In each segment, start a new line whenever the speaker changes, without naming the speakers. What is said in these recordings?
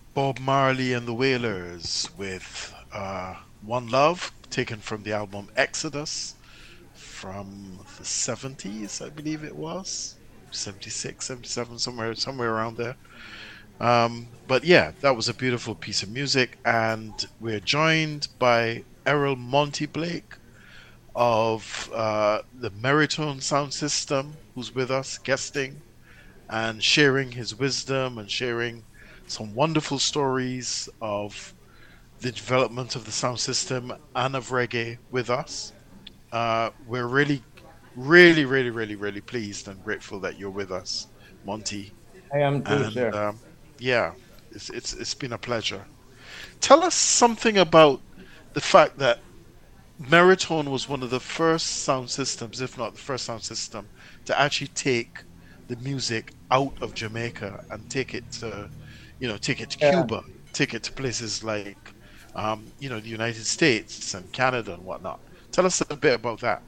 Bob Marley and the Wailers with One Love, taken from the album Exodus from the 70s, I believe it was. 76, 77, somewhere around there. But yeah, that was a beautiful piece of music, and we're joined by Errol Monty Blake of the Meritone Sound System, who's with us, guesting and sharing his wisdom and sharing some wonderful stories of the development of the sound system and of reggae with us. We're really pleased and grateful that you're with us, Monty.
I am too,
And
sir.
yeah, it's been a pleasure. Tell us something about the fact that Meritone was one of the first sound systems, if not the first sound system, to actually take the music out of Jamaica and take it to, take it to
Yeah,
Cuba, take it to places like, the United States and Canada and whatnot. Tell us a bit about that.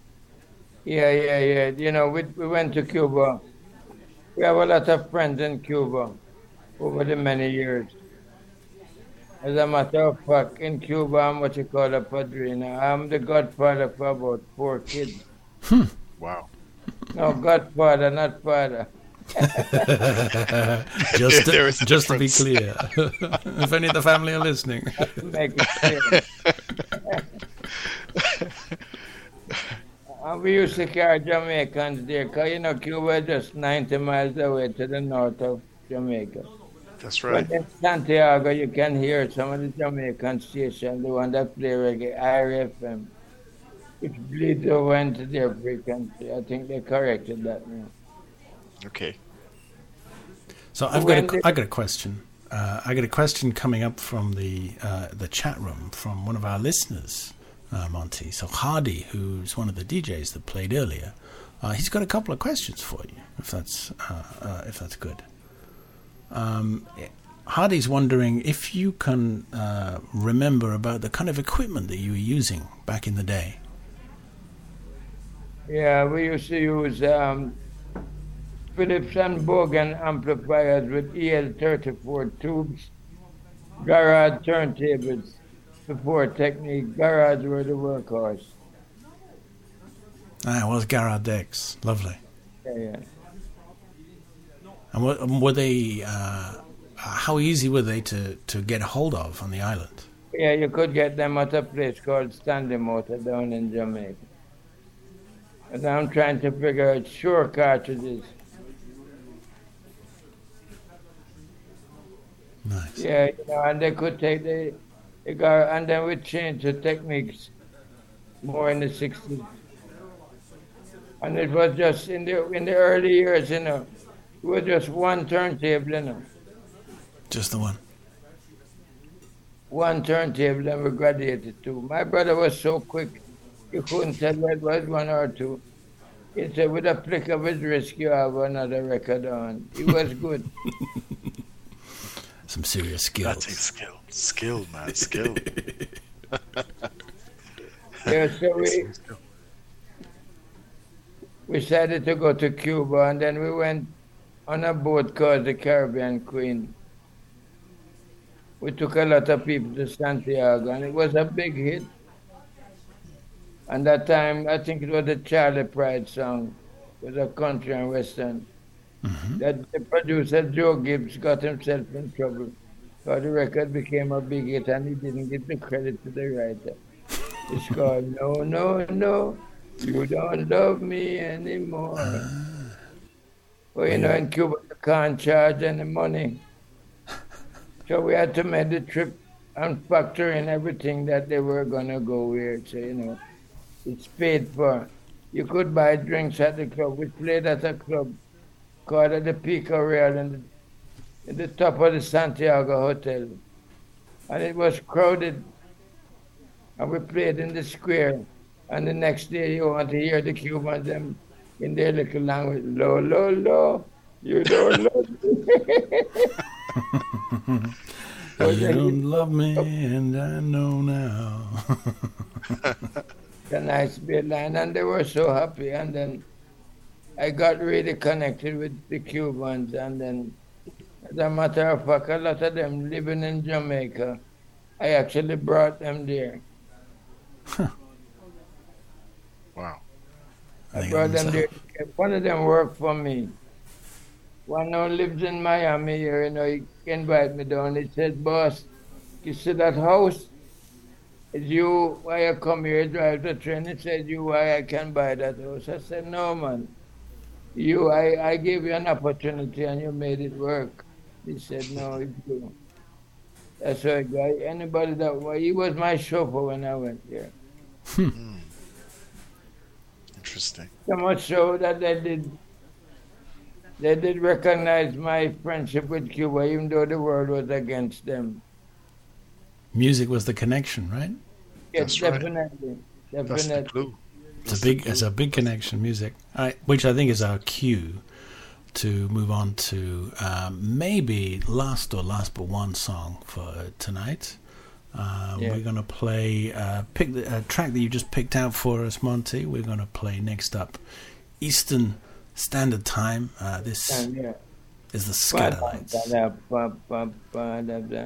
yeah. We went to Cuba. We have a lot of friends in Cuba over the many years. As a matter of fact, in Cuba, I'm what you call a padrino. I'm the godfather for about 4 kids.
Wow.
No, godfather, not father.
just
There is
to,
a
just to be
difference.
clear, if any of the family are listening.
To make it clear. And we used to carry Jamaicans there, because Cuba is just 90 miles away to the north of Jamaica.
That's
But
right.
in Santiago, you can hear some of the Jamaican stations, the one that play reggae, IRFM, which bleeds over into their frequency. I think they corrected that now.
Okay.
So
When
I got a question. I got a question coming up from the chat room from one of our listeners, Monty. So Hardy, who's one of the DJs that played earlier, he's got a couple of questions for you, if that's good. Hardy's wondering if you can remember about the kind of equipment that you were using back in the day.
Yeah, we used to use Philips and Bogan amplifiers with EL34 tubes, garage turntables, support technique. Garage were the workhorse.
Ah, it was Garrard Decks. Lovely.
Yeah.
And were they? How easy were they to get a hold of on the island?
Yeah, you could get them at a place called Stanley Motor down in Jamaica. And I'm trying to figure out Shure cartridges.
Nice.
Yeah, and they could take the gar, and then we changed the techniques more in the 60s. And it was just in the early years, it was just one turntable,
Just the one.
one turntable, and we graduated to. My brother was so quick, you couldn't tell whether it was one or two. He said, with a flick of his wrist, you have another record on. He was good.
Some serious
That takes
skills.
skill, man, skill.
Yeah, so
Takes some skill.
we decided to go to Cuba, and then we went on a boat called the Caribbean Queen. We took a lot of people to Santiago, and it was a big hit. And that time, I think it was the Charlie Pride song, it was a country and western. That the producer Joe Gibbs got himself in trouble. So the record became a big hit, and he didn't give the credit to the writer. It's called No, No, No, You Don't Love Me Anymore. Well, in Cuba, you can't charge any money. So we had to make the trip and factor in everything that they were going to go with. So, it's paid for. You could buy drinks at the club. We played at a club called the Pico Real in the top of the Santiago Hotel. And it was crowded. And we played in the square. And the next day you want to hear the Cubans them in their little language. Lo, lo, lo. You don't love me. So
You
they
don't love me, and I know now.
a nice big line, and they were so happy. And then I got really connected with the Cubans, and then As a matter of fact, a lot of them living in Jamaica. I actually brought them there.
Wow.
I brought them there. One of them worked for me. One now lives in Miami here, he invite me down. He said, boss, you see that house? It's you, why you come here, drive the train? He said, you, why I can buy that house? I said, no, man. I gave you an opportunity and you made it work. He said, no, it's you. That's right, guy. Anybody he was my chauffeur when I went there.
Interesting.
So much so that they did recognize my friendship with Cuba, even though the world was against them.
Music was the connection, right?
Yes,
That's
definitely.
Right. That's the clue.
It's a big connection, music, which I think is our cue to move on to maybe last but one song for tonight. We're going to play pick the track that you just picked out for us, Monty. We're going to play next up Eastern Standard Time. This is the Scatterlights.